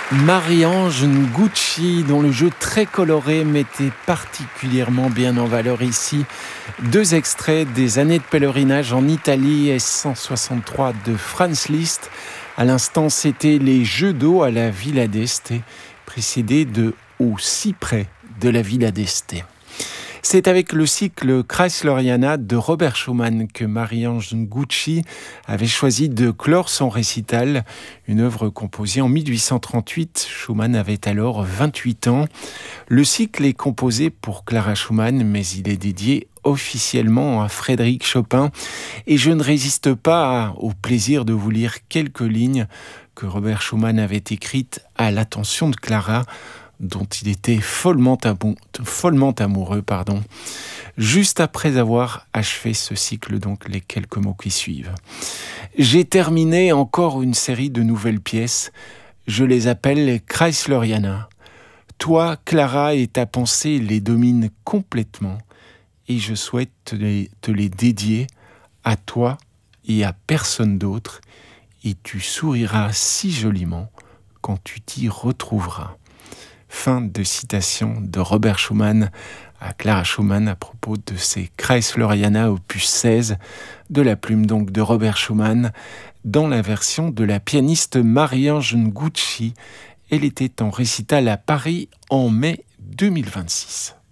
Marie-Ange Nguci, dont le jeu très coloré mettait particulièrement bien en valeur ici. 2 extraits des années de pèlerinage en Italie et 163 de Franz Liszt. À l'instant, c'était les Jeux d'eau à la Villa d'Este, précédés de Au cyprès de la Villa d'Este. C'est avec le cycle Kreisleriana de Robert Schumann que Marie-Ange Nguci avait choisi de clore son récital, une œuvre composée en 1838. Schumann avait alors 28 ans. Le cycle est composé pour Clara Schumann, mais il est dédié officiellement à Frédéric Chopin. Et je ne résiste pas au plaisir de vous lire quelques lignes que Robert Schumann avait écrites à l'attention de Clara, dont il était follement amoureux, juste après avoir achevé ce cycle, donc les quelques mots qui suivent. J'ai terminé encore une série de nouvelles pièces, je les appelle Kreisleriana. Toi, Clara, et ta pensée les dominent complètement, et je souhaite te les dédier à toi et à personne d'autre, et tu souriras si joliment quand tu t'y retrouveras. Fin de citation de Robert Schumann à Clara Schumann à propos de ses Kreisleriana opus 16, de la plume donc de Robert Schumann, dans la version de la pianiste Marie-Ange Nguci. Elle était en récital à Paris en mai 2026.